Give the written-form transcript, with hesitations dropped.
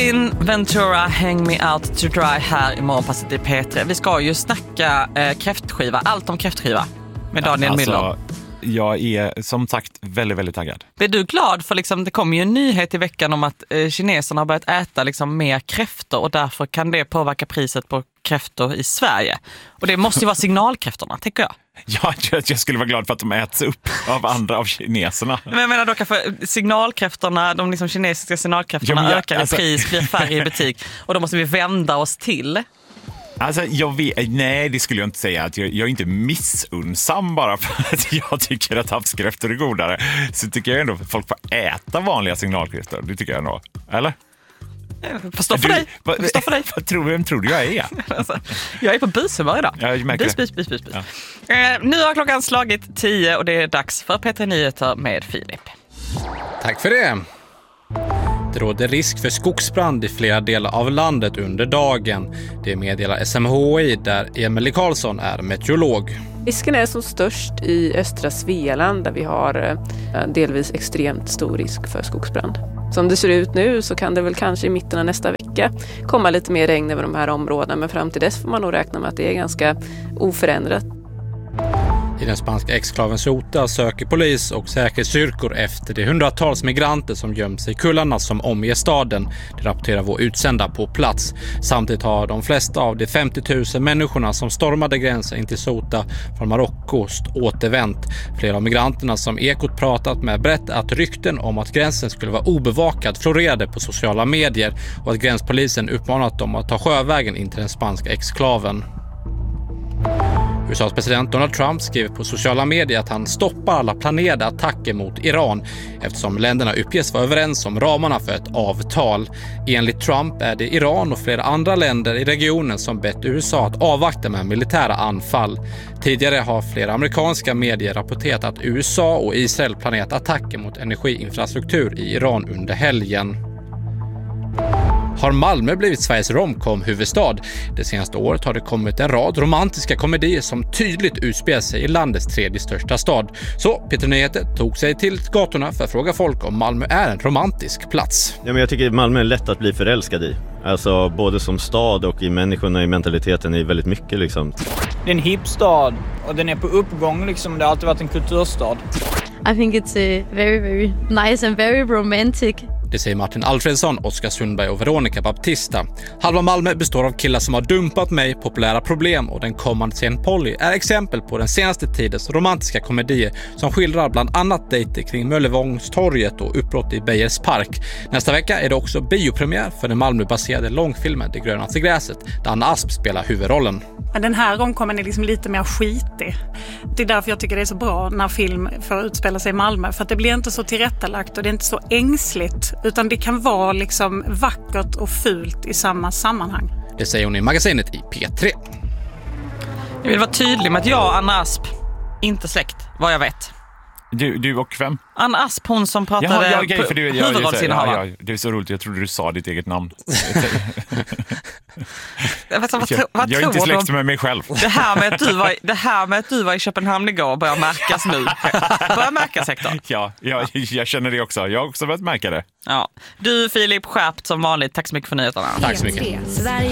Justin Ventura, Hang Me Out To Dry här i Morgonpasset i P3. Vi ska ju snacka kräftskiva, allt om kräftskiva med Daniel Müller. Jag är som sagt väldigt, väldigt taggad. Är du glad för liksom, det kom ju en nyhet i veckan om att kineserna har börjat äta liksom mer kräftor och därför kan det påverka priset på kräftor i Sverige. Och det måste ju vara signalkräftorna, tycker jag. Ja, jag skulle vara glad för att de äts upp av kineserna. Men jag menar då kanske signalkräftorna, de liksom kinesiska signalkräftorna ökar i pris, blir färre i butik och då måste vi vända oss till. Alltså, nej, det skulle jag inte säga. Att jag är inte missunnsam bara för att jag tycker att havskräftor är godare. Så tycker jag ändå att folk får äta vanliga signalkräftor. Det tycker jag ändå. Eller? Förstå för dig. Vem tror du jag är? Alltså, jag är på bushumör idag. Jag märker bus. Ja. Nu har klockan slagit 10 och det är dags för P3 Nyheter med Filip. Tack för det. Det råder risk för skogsbrand i flera delar av landet under dagen. Det meddelar SMHI där Emily Karlsson är meteorolog. Risken är som störst i östra Svealand där vi har delvis extremt stor risk för skogsbrand. Som det ser ut nu så kan det väl kanske i mitten av nästa vecka komma lite mer regn över de här områdena. Men fram till dess får man nog räkna med att det är ganska oförändrat. I den spanska exklaven Ceuta söker polis och säkerhetsstyrkor efter de hundratals migranter som gömt sig i kullarna som omger staden. Det rapporterar vår utsända på plats. Samtidigt har de flesta av de 50 000 människorna som stormade gränsen in till Ceuta från Marocko återvänt. Flera av migranterna som Ekot pratat med berättar att rykten om att gränsen skulle vara obevakad florerade på sociala medier och att gränspolisen uppmanat dem att ta sjövägen in till den spanska exklaven. USAs president Donald Trump skriver på sociala medier att han stoppar alla planerade attacker mot Iran eftersom länderna uppges vara överens om ramarna för ett avtal. Enligt Trump är det Iran och flera andra länder i regionen som bett USA att avvakta med militära anfall. Tidigare har flera amerikanska medier rapporterat att USA och Israel planerat attacker mot energiinfrastruktur i Iran under helgen. Har Malmö blivit Sveriges romcom-huvudstad? Det senaste året har det kommit en rad romantiska komedier som tydligt utspelar sig i landets tredje största stad. Så P3 Nyheter tog sig till gatorna för att fråga folk om Malmö är en romantisk plats. Ja, men jag tycker Malmö är lätt att bli förälskad i. Alltså både som stad och i människorna, i mentaliteten är väldigt mycket liksom. Det är en hip stad och den är på uppgång liksom. Det har alltid varit en kulturstad. I think it's very, very nice and very romantic. Det säger Martin Alfredsson, Oskar Sundberg och Veronica Baptista. Halva Malmö består av killar som har dumpat mig, populära problem och den kommande scen Polly är exempel på den senaste tidens romantiska komedier som skildrar bland annat dejter kring Möllevångstorget och uppbrott i Bejers park. Nästa vecka är det också biopremiär för den Malmö-baserade långfilmen Det grönaste gräset där Anna Asp spelar huvudrollen. Men den här romcomen är liksom lite mer skitig. Det är därför jag tycker det är så bra när film får utspela sig i Malmö. För att det blir inte så tillrättalagt och det är inte så ängsligt. Utan det kan vara liksom vackert och fult i samma sammanhang. Det säger hon i magasinet i P3. Jag vill vara tydlig med att jag och Anna Asp inte släkt, vad jag vet. Du och vem? Anna Asp, hon som pratade huvudrollsinnehavare. Det är så roligt, jag trodde du sa ditt eget namn. Jag är inte släkt med mig själv. Det här med att du var i Köpenhamn igår börjar märkas nu. Börjar märkas, Hector. Ja, jag känner det också. Jag har också börjat märka det. Ja. Du, Filip, skärpt som vanligt. Tack så mycket för nyheterna. Tack så mycket.